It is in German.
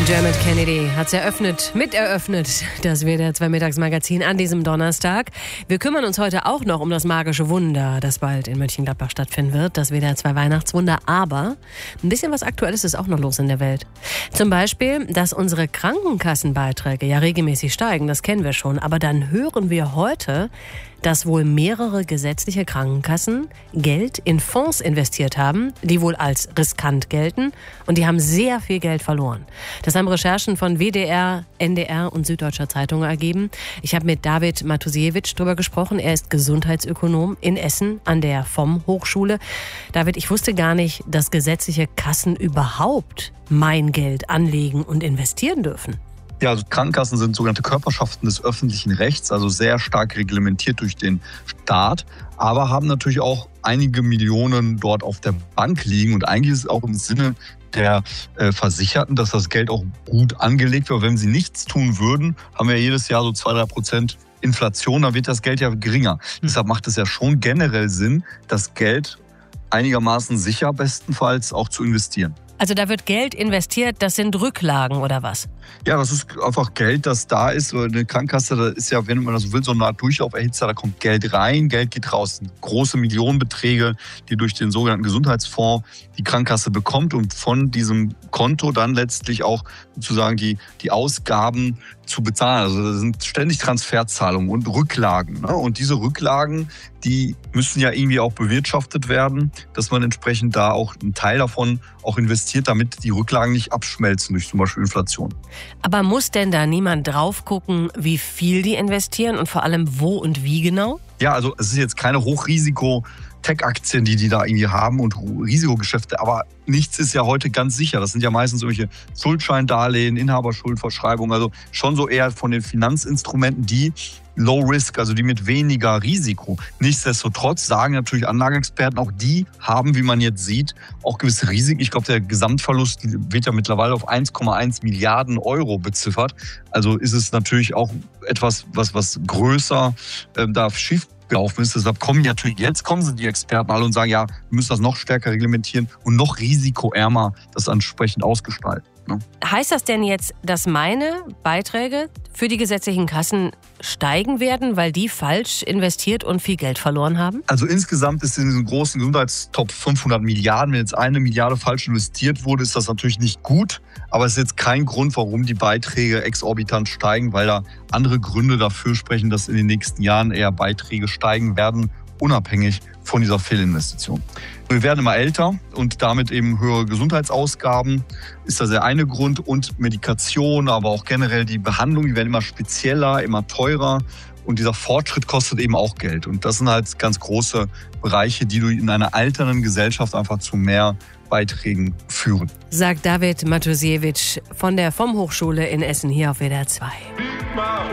Dermot Kennedy hat es miteröffnet, das WDR 2 Mittagsmagazin an diesem Donnerstag. Wir kümmern uns heute auch noch um das magische Wunder, das bald in Mönchengladbach stattfinden wird, das WDR 2 Weihnachtswunder. Aber ein bisschen was Aktuelles ist auch noch los in der Welt. Zum Beispiel, dass unsere Krankenkassenbeiträge ja regelmäßig steigen, das kennen wir schon. Aber dann hören wir heute, dass wohl mehrere gesetzliche Krankenkassen Geld in Fonds investiert haben, die wohl als riskant gelten, und die haben sehr viel Geld verloren. Das haben Recherchen von WDR, NDR und Süddeutscher Zeitung ergeben. Ich habe mit David Matusiewicz darüber gesprochen. Er ist Gesundheitsökonom in Essen an der FOM-Hochschule. David, ich wusste gar nicht, dass gesetzliche Kassen überhaupt mein Geld anlegen und investieren dürfen. Ja, also Krankenkassen sind sogenannte Körperschaften des öffentlichen Rechts, also sehr stark reglementiert durch den Staat, aber haben natürlich auch einige Millionen dort auf der Bank liegen. Und eigentlich ist es auch im Sinne der Versicherten, dass das Geld auch gut angelegt wird. Wenn sie nichts tun würden, haben wir jedes Jahr so 2-3% Inflation, dann wird das Geld ja geringer. Deshalb macht es ja schon generell Sinn, das Geld einigermaßen sicher bestenfalls auch zu investieren. Also da wird Geld investiert, das sind Rücklagen oder was? Ja, das ist einfach Geld, das da ist. Eine Krankenkasse, das ist ja, wenn man das so will, so eine Art Durchlauferhitzer. Da kommt Geld rein, Geld geht raus. Große Millionenbeträge, die durch den sogenannten Gesundheitsfonds die Krankenkasse bekommt und von diesem Konto dann letztlich auch sozusagen die Ausgaben zu bezahlen. Also das sind ständig Transferzahlungen und Rücklagen. Ne? Und diese Rücklagen, die müssen ja irgendwie auch bewirtschaftet werden, dass man entsprechend da auch einen Teil davon auch investiert, damit die Rücklagen nicht abschmelzen durch zum Beispiel Inflation. Aber muss denn da niemand drauf gucken, wie viel die investieren und vor allem wo und wie genau? Ja, also es ist jetzt keine Hochrisiko-Tech-Aktien, die da irgendwie haben und Risikogeschäfte, aber nichts ist ja heute ganz sicher. Das sind ja meistens irgendwelche Schuldscheindarlehen, Inhaberschuldverschreibungen, also schon so eher von den Finanzinstrumenten, die Low Risk, also die mit weniger Risiko. Nichtsdestotrotz sagen natürlich Anlageexperten, auch die haben, wie man jetzt sieht, auch gewisse Risiken. Ich glaube, der Gesamtverlust wird ja mittlerweile auf 1,1 Milliarden Euro beziffert. Also ist es natürlich auch etwas, was größer da schief gelaufen ist. Deshalb kommen die Experten alle und sagen, ja, wir müssen das noch stärker reglementieren und noch risikoärmer das entsprechend ausgestalten. Ne? Heißt das denn jetzt, dass meine Beiträge für die gesetzlichen Kassen steigen werden, weil die falsch investiert und viel Geld verloren haben? Also insgesamt ist in diesem großen Gesundheitstopf 500 Milliarden. Wenn jetzt 1 Milliarde falsch investiert wurde, ist das natürlich nicht gut. Aber es ist jetzt kein Grund, warum die Beiträge exorbitant steigen, weil da andere Gründe dafür sprechen, dass in den nächsten Jahren eher Beiträge steigen werden, unabhängig von dieser Fehlinvestition. Wir werden immer älter und damit eben höhere Gesundheitsausgaben ist das der eine Grund, und Medikation, aber auch generell die Behandlung, die werden immer spezieller, immer teurer, und dieser Fortschritt kostet eben auch Geld. Und das sind halt ganz große Bereiche, die in einer alternden Gesellschaft einfach zu mehr Beiträgen führen. Sagt David Matusiewicz von der FOM-Hochschule in Essen hier auf WDR 2.